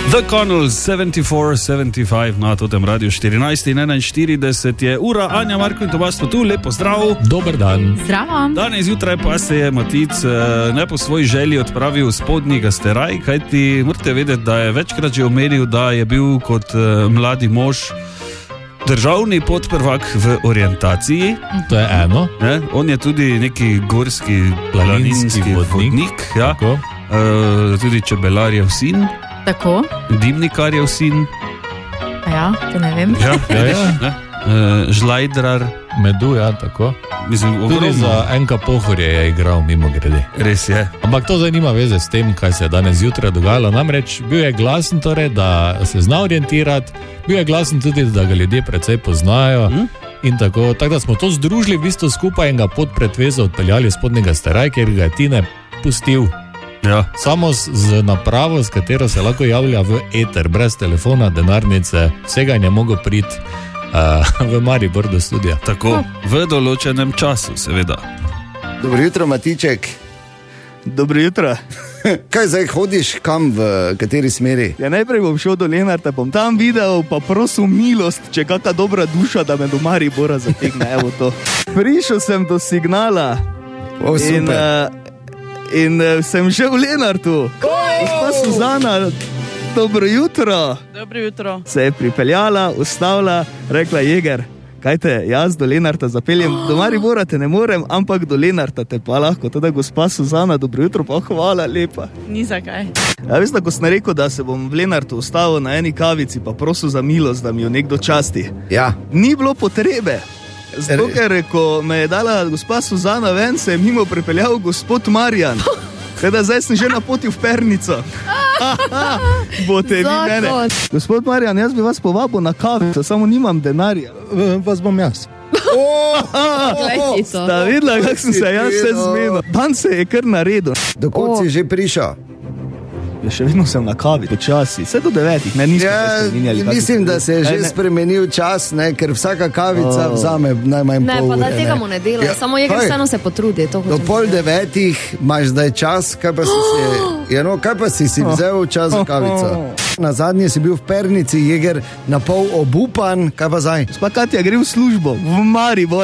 The Connells 74-75 na totem radiju 14:41 je ura. Anja, Marko in Tomaž tu, lepo zdrav. Dober dan. Zdravo. Danes zjutraj pa se je Matic ne po svoji želji odpravil v spodnji Gasteraj, kajti morate vedeti, da je večkrat že omenil, da je bil kot mladi mož državni podprvak v orientaciji. To je eno. Ne? On je tudi neki gorski planinski vodnik, ja. Tudi čebelarjev sin. Tako. Dimnikarjev sin. Ja, to ne vem. Ja, ne? Žlajdrar. Medu, ja, tako. Mislim, tudi za NK Pohorje je igral, mimo grede. Res je. Ampak to zdaj nima veze s tem, kaj se je danes zjutraj dogajalo. Namreč bil je glasen torej, da se zna orientirati, bil je glasen tudi, da ga ljudje precej poznajo. In tako da smo to združili v bistvu skupaj in ga pod pretvezo odpeljali v spodnji Gasteraj, ker ga je Tine pustil. Ja. Samo z napravo, s katero se lahko javlja v eter, brez telefona, denarnice, vsega je mogel priti v Maribor do studia. Tako, v določenem času, seveda. Dobro jutro, Matiček. Dobro jutro. Kaj zdaj hodiš, kam, v kateri smeri? Ja, najprej bom šel do Lenarta, bom tam videl, pa prosil milost, če kakšna dobra duša, da me do Maribora zategne, evo to. Prišel sem do Signala. O, super. In sem že v Lenartu. Gospa Suzana, dobro jutro. Dobro jutro. Se je pripeljala, ustavila, rekla: Jeger, kaj te jaz do Lenarta zapeljem? Do Maribora te ne morem, ampak do Lenarta te pa lahko. Teda gospa Suzana, dobro jutro, pa hvala lepa. Ni zakaj. Ja, veste, ko sem rekel, da se bom v Lenartu ustavil na eni kavici, pa prosil za milost, da mi jo nekdo časti. Ja. Ni bilo potrebe. Zato, ker ko me je dala gospa Suzana ven, se je mimo pripeljal gospod Marjan. Teda zdaj sem že na poti v Pernico. Bote vi mene. Gospod Marjan, jaz bi vas povabil na kavico, samo nimam denarja. Vas bom jaz. Sta videla, kako sem se jaz vse zmenil. Dan se je kar naredil. Dokot si že prišel? Ja, še vedno sem na kavi, počasi, vse do 9, ne, nismo se spremenjali. Mislim, da se je že spremenil čas, ne, ker vsaka kavica vzame najmanj pol ure. Ne, pa da tega mu ne dela, samo je, ker vseeno se potrudi. Do 8:30 imaš zdaj čas, kaj pa si si vzel čas za kavico? Na zadnje si bil v Pernici, Jeger, na pol obupan, kaj pa zdaj? Gospa Katja gre v službo, v Maribor.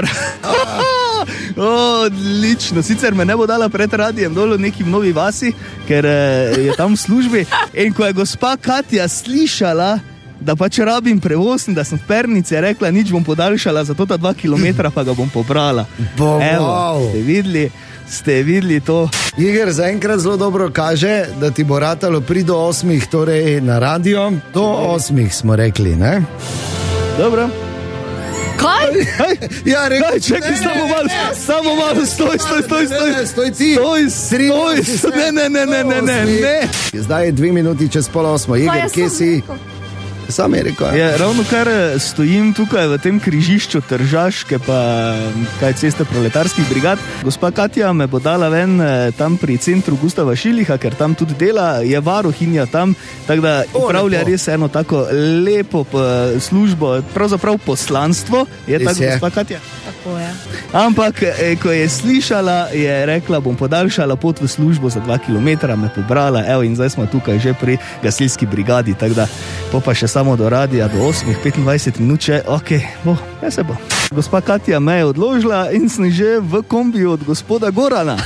Odlično, sicer me ne bo dala pred radijem dol v neki Novi Vasi, ker je tam v službi. In ko je gospa Katja slišala, da pač rabim prevoz in da sem v Pernici, je rekla: nič, bom podaljšala za to 2 kilometra, pa ga bom pobrala. Evo, ste videli to. Jeger, zaenkrat zelo dobro kaže, da ti bo ratalo pri do 8, torej na radio. Do 8 smo rekli, ne? Dobro. Kaj? Ja, rekel, čekaj, samo malo, stoj. Stoj ti. Ne. Zdaj je 2 minuti čez 7:30. Jeger, kje si? Sam je rekel. Ja, ravno kar stojim tukaj v tem križišču Tržaške pa kaj ceste proletarskih brigad. Gospa Katja me bo dala ven tam pri centru Gustava Šiliha, ker tam tudi dela, je varuhinja tam, tako da upravlja res eno tako lepo službo, pravzaprav poslanstvo, je tako gospa Katja? Tako je. Ampak, ko je slišala, je rekla: bom podaljšala pot v službo za 2 kilometra, me pobrala, evo, in zdaj smo tukaj že pri gasilski brigadi, tako da pa še samo do radia, do 8:25 minut, ja se bo. Gospa Katja me je odložila in sem že v kombiju od gospoda Gorana.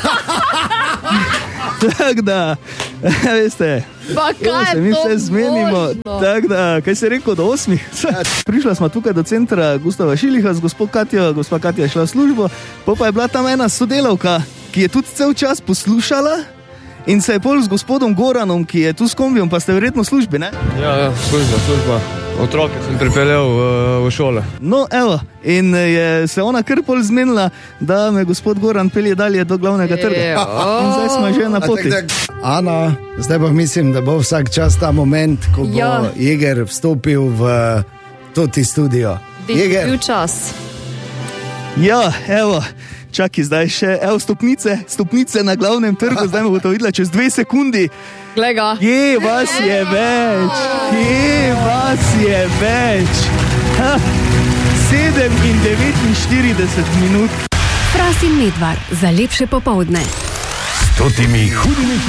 Tako da, veste, pa kaj se mi vse zmenimo. Tako da, kaj si rekel, do 8? Prišla smo tukaj do centra Gustava Šiliha z gospod Katjo, gospa Katja je šla v službo, pa je bila tam ena sodelavka, ki je tudi cel čas poslušala in se je pol z gospodom Goranom, ki je tu s kombijom, pa ste verjetno v službi, ne? Ja, služba. Otroke sem pripeljal v šole. No, evo, in je se ona kar pol zmenila, da me gospod Goran pelje dalje do glavnega trga. In zdaj smo že na poti. Ana, zdaj pa mislim, da bo vsak čas ta moment, ko bo Jeger vstopil v toti studio. Jeger. Bil čas. Ja, evo. Čaki, zdaj še, evo, stopnice na glavnem trgu, zdaj me bo to videla čez 2 sekundi. Glega. Kje vas je več? 7 in 49 minut. Fras in Medvar za lepše popoldne. S totimi hudimi